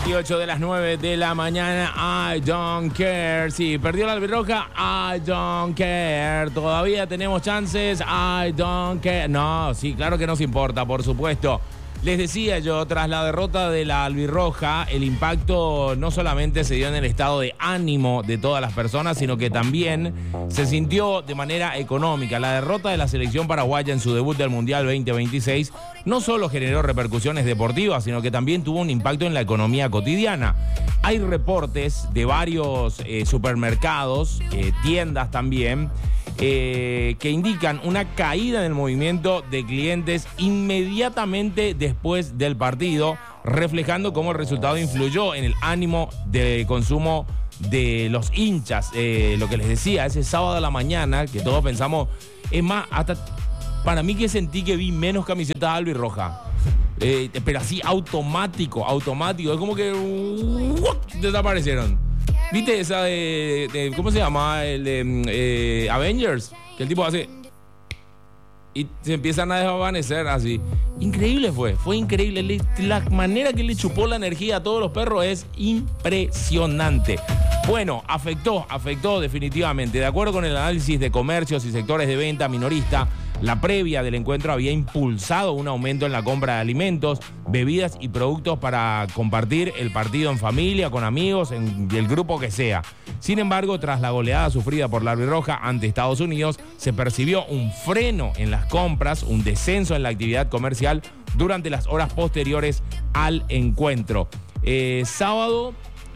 28 de las 9 de la mañana. I don't care. Sí, perdió la albirroja. I don't care. Todavía tenemos chances. I don't care. No, sí, claro que nos importa, por supuesto. Les decía yo, tras la derrota de la albirroja, el impacto no solamente se dio en el estado de ánimo de todas las personas, sino que también se sintió de manera económica. La derrota de la selección paraguaya en su debut del Mundial 2026 no solo generó repercusiones deportivas, sino que también tuvo un impacto en la economía cotidiana. Hay reportes de varios supermercados, tiendas también, que indican una caída en el movimiento de clientes inmediatamente después del partido, reflejando cómo el resultado influyó en el ánimo de consumo de los hinchas. Lo que les decía, ese sábado a la mañana, que todos pensamos, es más, hasta para mí que sentí que vi menos camisetas albirroja. Pero así automático, es como que desaparecieron. ¿Viste esa de cómo se llama? El de Avengers, que el tipo hace y se empiezan a desvanecer así. Increíble fue increíble. La manera que le chupó la energía a todos los perros es impresionante. Bueno, afectó definitivamente. De acuerdo con el análisis de comercios y sectores de venta minorista, la previa del encuentro había impulsado un aumento en la compra de alimentos, bebidas y productos para compartir el partido en familia, con amigos, en el grupo que sea. Sin embargo, tras la goleada sufrida por la albirroja ante Estados Unidos, se percibió un freno en las compras, un descenso en la actividad comercial durante las horas posteriores al encuentro. Sábado,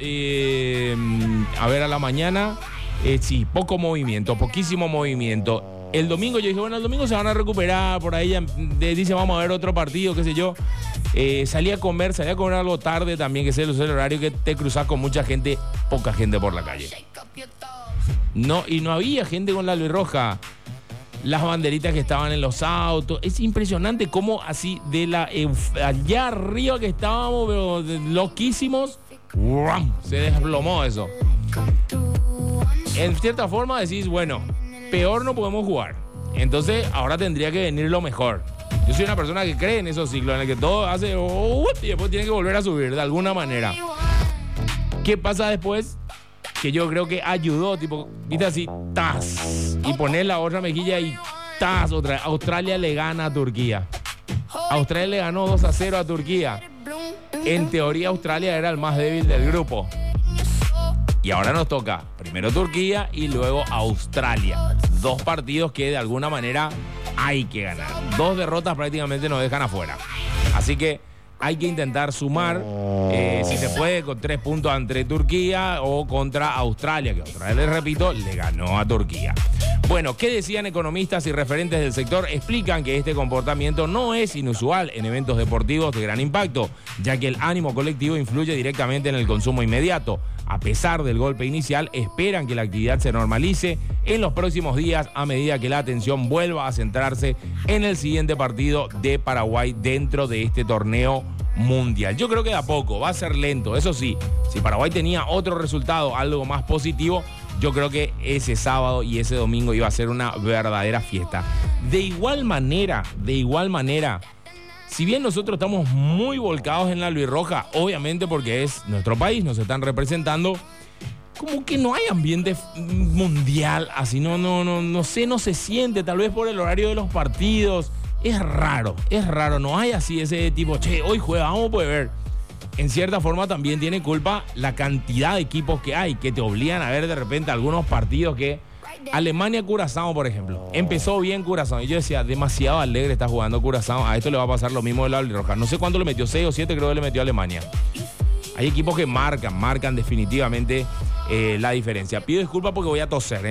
a la mañana, sí, poquísimo movimiento. El domingo yo dije, bueno, el domingo se van a recuperar, por ahí dice vamos a ver otro partido, qué sé yo. Salí a comer algo tarde también, que es el horario que te cruzas con mucha gente, poca gente por la calle. No, y no había gente con la albirroja. Las banderitas que estaban en los autos. Es impresionante cómo así allá arriba que estábamos, pero loquísimos, se desplomó eso. En cierta forma decís, bueno, peor no podemos jugar. Entonces ahora tendría que venir lo mejor. Yo soy una persona que cree en esos ciclos en el que todo hace y después tiene que volver a subir de alguna manera. ¿Qué pasa después? Que yo creo que ayudó, tipo, viste así, ¡tas! Y poner la otra mejilla y ¡tas! Otra. Australia le gana a Turquía. Australia le ganó 2-0 a Turquía. En teoría Australia era el más débil del grupo. Y ahora nos toca primero Turquía y luego Australia. Dos partidos que de alguna manera hay que ganar. Dos derrotas prácticamente nos dejan afuera. Así que hay que intentar sumar, si se puede, con 3 puntos ante Turquía o contra Australia, que Australia, les repito, le ganó a Turquía. Bueno, ¿qué decían economistas y referentes del sector? Explican que este comportamiento no es inusual en eventos deportivos de gran impacto, ya que el ánimo colectivo influye directamente en el consumo inmediato. A pesar del golpe inicial, esperan que la actividad se normalice en los próximos días a medida que la atención vuelva a centrarse en el siguiente partido de Paraguay dentro de este torneo mundial. Yo creo que de a poco, va a ser lento. Eso sí, si Paraguay tenía otro resultado, algo más positivo, yo creo que ese sábado y ese domingo iba a ser una verdadera fiesta. De igual manera, si bien nosotros estamos muy volcados en la albirroja, obviamente porque es nuestro país, nos están representando, como que no hay ambiente mundial, así no sé, no se siente, tal vez por el horario de los partidos. Es raro, no hay así ese tipo, hoy juega, vamos a poder ver. En cierta forma también tiene culpa la cantidad de equipos que hay, que te obligan a ver de repente algunos partidos que... Alemania-Curazao, por ejemplo. Empezó bien Curazao. Y yo decía, demasiado alegre está jugando Curazao. A esto le va a pasar lo mismo de la albirroja. No sé cuánto le metió, 6 o 7 creo que le metió a Alemania. Hay equipos que marcan definitivamente la diferencia. Pido disculpas porque voy a toser.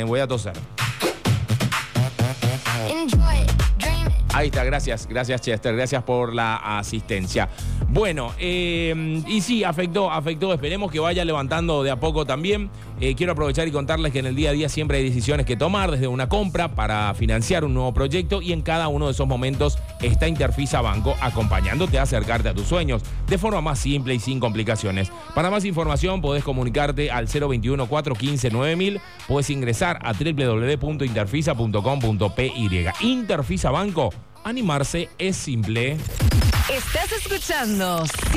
Ahí está, gracias Chester, gracias por la asistencia. Bueno, y sí, afectó, esperemos que vaya levantando de a poco también. Quiero aprovechar y contarles que en el día a día siempre hay decisiones que tomar, desde una compra para financiar un nuevo proyecto, y en cada uno de esos momentos está Interfisa Banco acompañándote a acercarte a tus sueños de forma más simple y sin complicaciones. Para más información podés comunicarte al 021-415-9000, podés ingresar a www.interfisa.com.py. Interfisa Banco, animarse es simple. Estás escuchando